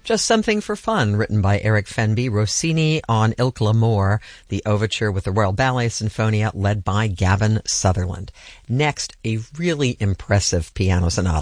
Just Something for Fun, written by Eric Fenby, Rossini on Ilk l'Amour, the overture with the Royal Ballet Sinfonia led by Gavin Sutherland. Next, a really impressive piano sonata